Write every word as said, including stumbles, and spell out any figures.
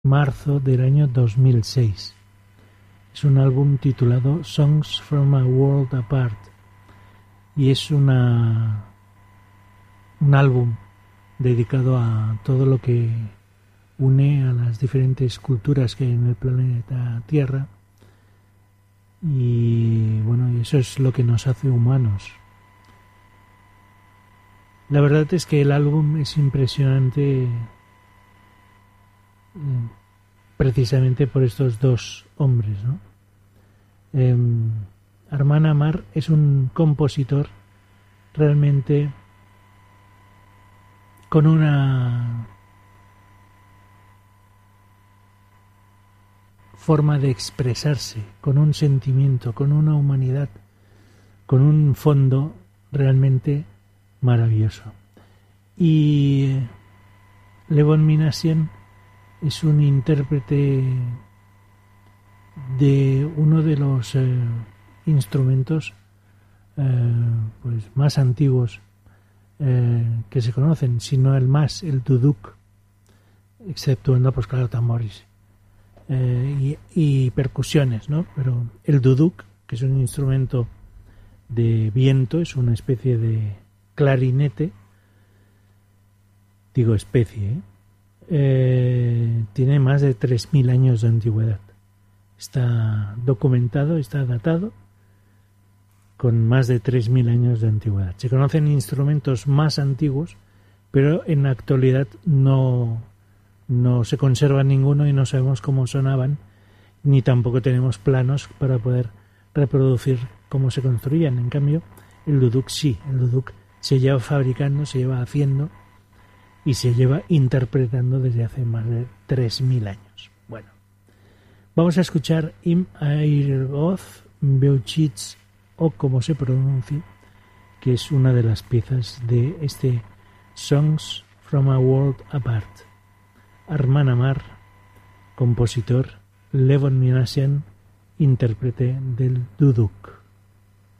marzo del año dos mil seis. Es un álbum titulado Songs from a World Apart y es una un álbum dedicado a todo lo que une a las diferentes culturas que hay en el planeta Tierra, y bueno, y eso es lo que nos hace humanos. La verdad es que el álbum es impresionante, precisamente por estos dos hombres, ¿no? Eh, Armand Amar es un compositor realmente con una forma de expresarse, con un sentimiento, con una humanidad, con un fondo realmente maravilloso. Y Levon Minassian es un intérprete de uno de los eh, instrumentos eh, pues más antiguos eh, que se conocen, si no el más, el duduk, exceptuando pues claro tambores eh, y, y percusiones, ¿no? Pero el duduk, que es un instrumento de viento, es una especie de clarinete, digo especie, ¿eh? Eh, tiene más de tres mil años de antigüedad. Está documentado, está datado con más de tres mil años de antigüedad. Se conocen instrumentos más antiguos, pero en la actualidad no, no se conserva ninguno y no sabemos cómo sonaban, ni tampoco tenemos planos para poder reproducir cómo se construían. En cambio, el duduk sí, el duduk se lleva fabricando, se lleva haciendo y se lleva interpretando desde hace más de tres mil años. Bueno, vamos a escuchar Im Airoth Beuchitz, o como se pronuncia, que es una de las piezas de este Songs from a World Apart. Armand Amar, compositor, Levon Minassian, intérprete del duduk.